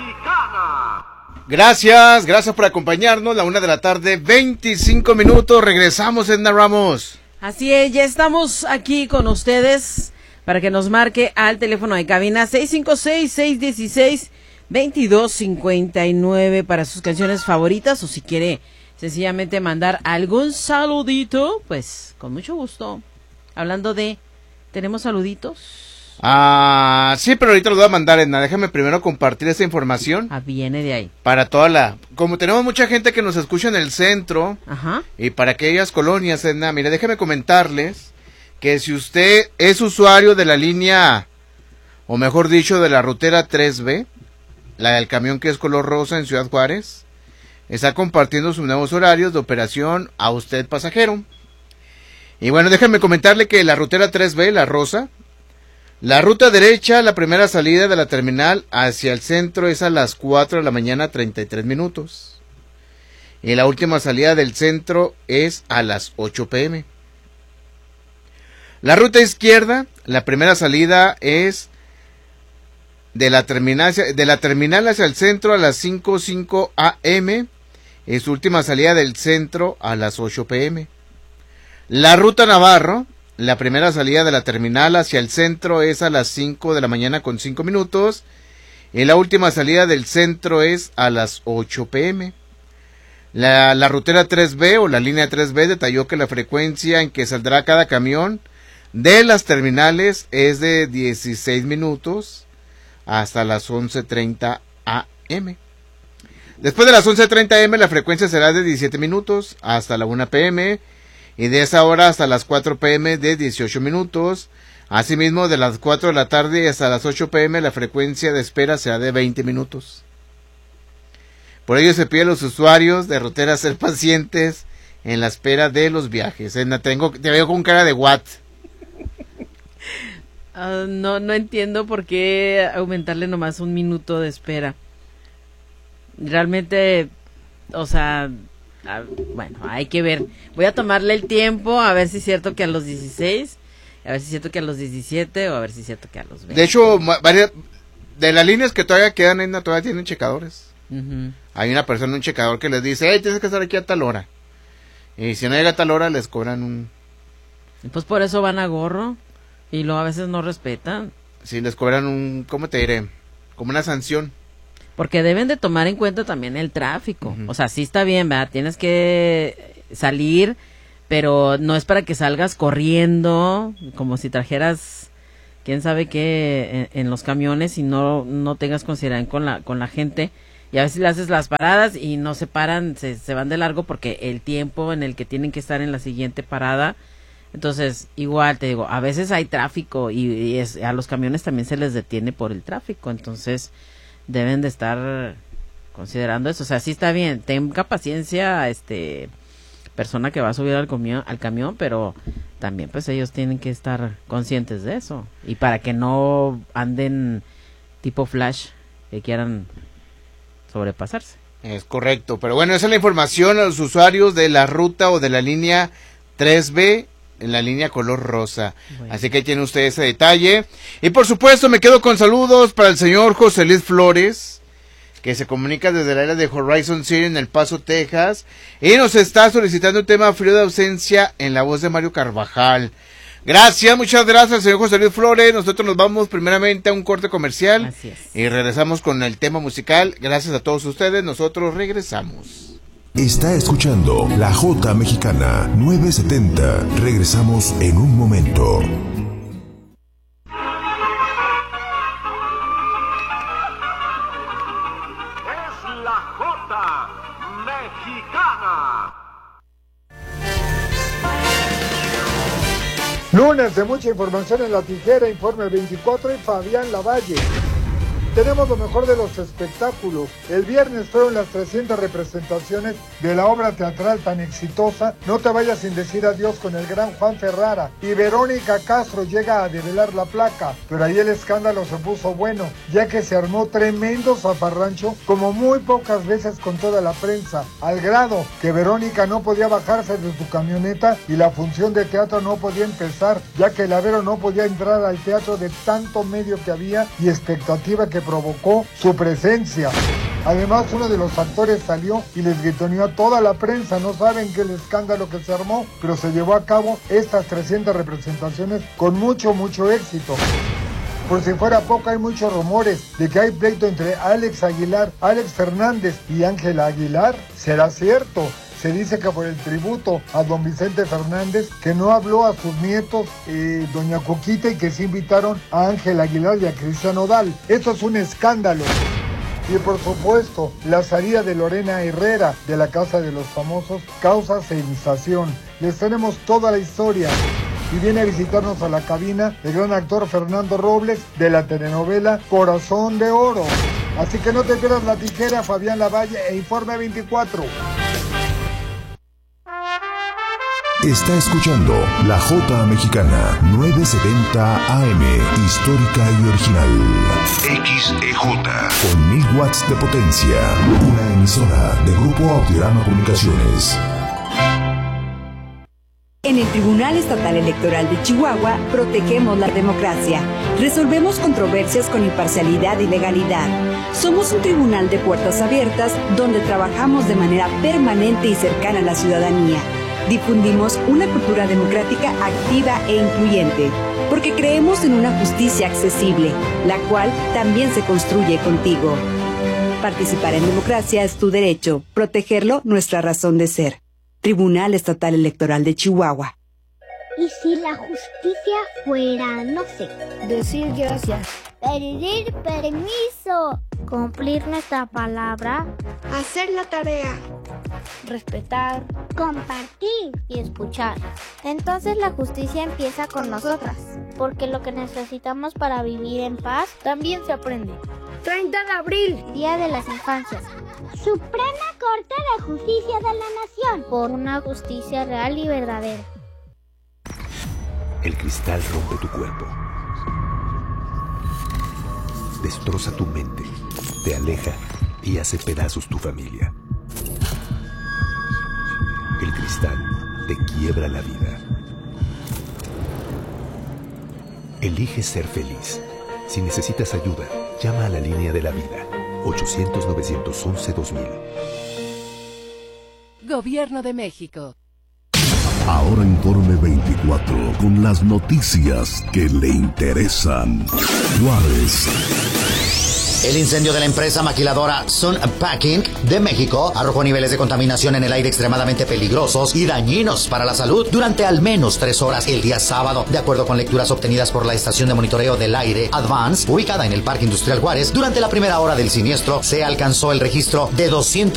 Mexicana. Gracias por acompañarnos, 1:00 p.m, 25 minutos, regresamos, Edna Ramos. Así es, ya estamos aquí con ustedes para que nos marque al teléfono de cabina 656-616-2259 para sus canciones favoritas, o si quiere sencillamente mandar algún saludito, pues con mucho gusto. Hablando de, ¿tenemos saluditos? Sí, pero ahorita los voy a mandar, Edna. Déjame primero compartir esta información. Viene de ahí. Para como tenemos mucha gente que nos escucha en el centro. Ajá. Y para aquellas colonias, Edna, mire, déjame comentarles que si usted es usuario de la línea, o mejor dicho, de la rutera 3B, la del camión que es color rosa en Ciudad Juárez, está compartiendo sus nuevos horarios de operación a usted, pasajero. Y bueno, déjame comentarle que la rutera 3B, la rosa, la ruta derecha, la primera salida de la terminal hacia el centro es a las 4 de la mañana, 33 minutos. Y la última salida del centro es a las 8 p.m. La ruta izquierda, la primera salida es de la terminal hacia el centro a las 5:05 a.m. y su última salida del centro a las 8 p.m. La ruta Navarro, la primera salida de la terminal hacia el centro es a las 5 de la mañana con 5 minutos y la última salida del centro es a las 8 p.m. La rutera 3B o la línea 3B detalló que la frecuencia en que saldrá cada camión de las terminales es de 16 minutos hasta las 11:30 a.m. Después de las 11:30 a.m. la frecuencia será de 17 minutos hasta la 1 p.m. y de esa hora hasta las 4 p.m. de 18 minutos. Asimismo, de las 4 de la tarde hasta las 8 p.m. la frecuencia de espera será de 20 minutos. Por ello se pide a los usuarios de ruteras ser pacientes en la espera de los viajes. Te veo con cara de what. No entiendo por qué aumentarle nomás 1 minuto de espera. Realmente, o sea, bueno, hay que ver. Voy a tomarle el tiempo a ver si es cierto que a los 16, a ver si es cierto que a los 17 o a ver si es cierto que a los 20. De hecho, varias de las líneas que todavía quedan, todavía tienen checadores. Uh-huh. Hay una persona, un checador que les dice, tienes que estar aquí a tal hora. Y si no llega a tal hora, les cobran un... Pues por eso van a gorro. Y luego a veces no respetan. Sí, les cobran un, ¿cómo te diré? Como una sanción. Porque deben de tomar en cuenta también el tráfico. Uh-huh. O sea, sí está bien, ¿verdad? Tienes que salir, pero no es para que salgas corriendo, como si trajeras, quién sabe qué, en los camiones y no tengas consideración con la gente. Y a veces le haces las paradas y no se paran, se van de largo porque el tiempo en el que tienen que estar en la siguiente parada. Entonces, igual te digo, a veces hay tráfico y a los camiones también se les detiene por el tráfico, entonces deben de estar considerando eso. O sea, sí está bien, tenga paciencia, persona que va a subir al camión, pero también pues ellos tienen que estar conscientes de eso y para que no anden tipo flash que quieran sobrepasarse. Es correcto, pero bueno, esa es la información a los usuarios de la ruta o de la línea 3B, en la línea color rosa. Bueno. Así que ahí tiene usted ese detalle. Y por supuesto me quedo con saludos para el señor José Luis Flores, que se comunica desde la área de Horizon City en El Paso, Texas, y nos está solicitando un tema frío de ausencia en la voz de Mario Carvajal. Gracias, muchas gracias, señor José Luis Flores. Nosotros nos vamos primeramente a un corte comercial. Así es. Y regresamos con el tema musical. Gracias a todos ustedes, nosotros regresamos. Está escuchando La Jota Mexicana 970. Regresamos en un momento. Es La Jota Mexicana. Lunes de mucha información en La Tijera, Informe 24 y Fabián Lavalle. Tenemos lo mejor de los espectáculos. El viernes fueron las 300 representaciones de la obra teatral tan exitosa No te vayas sin decir adiós con el gran Juan Ferrara. Y Verónica Castro llega a develar la placa, pero ahí el escándalo se puso bueno, ya que se armó tremendo zafarrancho como muy pocas veces con toda la prensa, al grado que Verónica no podía bajarse de su camioneta y la función de teatro no podía empezar, ya que el Avero no podía entrar al teatro de tanto medio que había y expectativa que se provocó su presencia. Además, uno de los actores salió y les gritoneó a toda la prensa. No saben que el escándalo que se armó, pero se llevó a cabo estas 300 representaciones con mucho éxito. Por si fuera poco, hay muchos rumores de que hay pleito entre Alex Fernández y Ángela Aguilar. ¿Será cierto? Se dice que por el tributo a don Vicente Fernández, que no habló a sus nietos, doña Coquita, y que sí invitaron a Ángela Aguilar y a Cristian Nodal. Esto es un escándalo. Y por supuesto, la salida de Lorena Herrera de la Casa de los Famosos causa sensación. Les tenemos toda la historia. Y viene a visitarnos a la cabina el gran actor Fernando Robles de la telenovela Corazón de Oro. Así que no te pierdas La Tijera, Fabián Lavalle e Informe 24. Está escuchando La Jota Mexicana, 970 AM, histórica y original. XEJ. Con 1000 watts de potencia. Una emisora de Grupo Audiorama Comunicaciones. En el Tribunal Estatal Electoral de Chihuahua protegemos la democracia. Resolvemos controversias con imparcialidad y legalidad. Somos un tribunal de puertas abiertas donde trabajamos de manera permanente y cercana a la ciudadanía. Difundimos una cultura democrática activa e incluyente, porque creemos en una justicia accesible, la cual también se construye contigo. Participar en democracia es tu derecho, protegerlo nuestra razón de ser. Tribunal Estatal Electoral de Chihuahua. ¿Y si la justicia fuera, no sé, decir gracias, pedir permiso, cumplir nuestra palabra, hacer la tarea, respetar, compartir y escuchar? Entonces la justicia empieza con nosotras, porque lo que necesitamos para vivir en paz también se aprende. 30 de abril, Día de las Infancias. Suprema Corte de Justicia de la Nación. Por una justicia real y verdadera. El cristal rompe tu cuerpo. Destroza tu mente. Te aleja y hace pedazos tu familia. El cristal te quiebra la vida. Elige ser feliz. Si necesitas ayuda, llama a la línea de la vida. 800-911-2000. Gobierno de México. Ahora Informe 24 con las noticias que le interesan. Juárez. El incendio de la empresa maquiladora Sun Packing de México arrojó niveles de contaminación en el aire extremadamente peligrosos y dañinos para la salud durante al menos 3 horas el día sábado. De acuerdo con lecturas obtenidas por la estación de monitoreo del aire Advance, ubicada en el Parque Industrial Juárez, durante la primera hora del siniestro se alcanzó el registro de 200